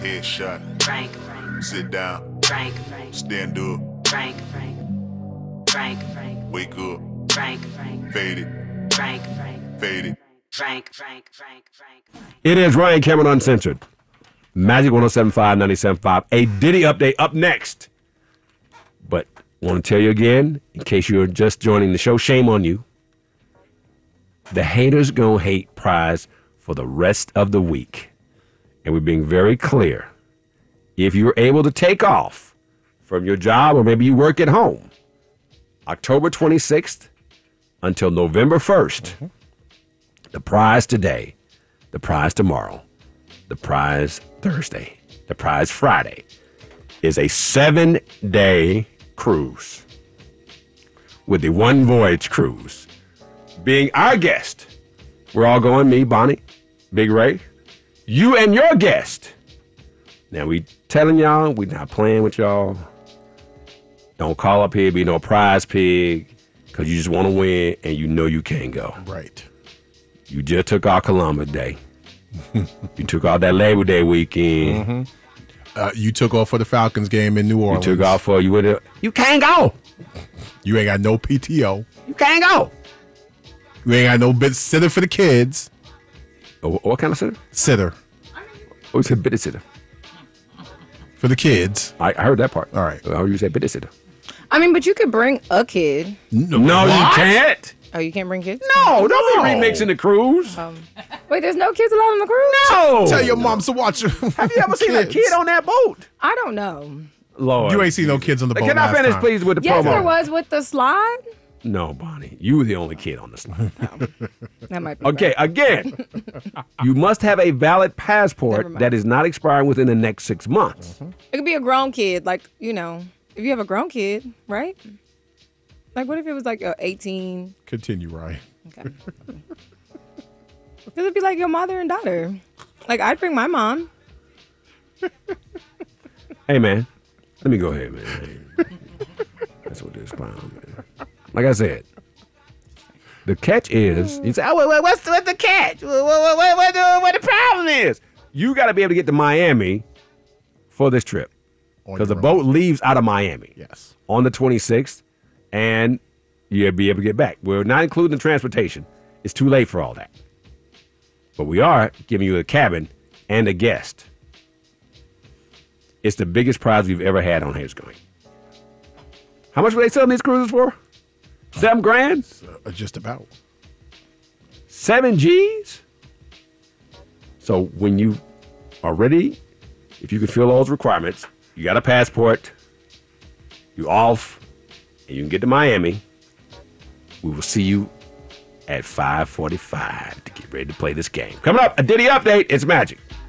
Headshot. Frank. Sit down. Frank. Stand up. Frank. Frank. Wake up. Frank. Fade it. Frank. Fade it. Frank. It is Ryan Cameron Uncensored. Magic 107.5, 97.5. A Diddy update up next. But want to tell you again, in case you're just joining the show, shame on you. The haters gonna hate prize for the rest of the week. And we're being very clear. If you're able to take off from your job or maybe you work at home, October 26th until November 1st, the prize today, the prize tomorrow, the prize Thursday, the prize Friday is a 7-day cruise with the One Voyage Cruise being our guest. We're all going, me, Bonnie, Big Ray, you and your guest. Now we telling y'all, we not playing with y'all. Don't call up here, be no prize pig, because you just want to win and you know you can't go. Right. You just took our Columbus Day. You took off that Labor Day weekend. You took off for the Falcons game in New Orleans. You took off for you with it. You can't go. You ain't got no PTO. You can't go. You ain't got no bit sitter for the kids. What kind of sitter? Sitter Oh, you said sitter. for the kids. I heard that part. All right. I heard you said sitter. I mean, but you could bring a kid. No, you can't. Oh, you can't bring kids? No, don't be remixing the cruise. Wait, there's no kids allowed on the cruise? No. Tell your moms to watch. Have you ever seen a kid on that boat? I don't know. Lord. You ain't seen no kids on the boat. Can I last finish, time. please, with the Yes, promo? there was with the slide. No, Bonnie. You were the only kid on the slide. That might be Okay, right. again, you must have a valid Never passport mind. that is not expiring within the next 6 months. It could be a grown kid, like, you know, if you have a grown kid, right? Like, what if it was like 18? Continue, Ryan. Okay. Because it'd be like your mother and daughter. Like, I'd bring my mom. Hey, man, let me go ahead, man. That's what this clown, man. Like I said, the catch is, you say, oh, what's the catch? What the problem is? You got to be able to get to Miami for this trip. On Because the your boat own. leaves out of Miami Yes. on the 26th, and you'll be able to get back. We're not including the transportation. It's too late for all that. But we are giving you a cabin and a guest. It's the biggest prize we've ever had on Haters Going. How much were they selling these cruises for? $7 grand? Just about. 7 G's? So when you are ready, if you can fill all those requirements, you got a passport, you off, and you can get to Miami, we will see you at 5:45 to get ready to play this game. Coming up, a Diddy update. It's Magic.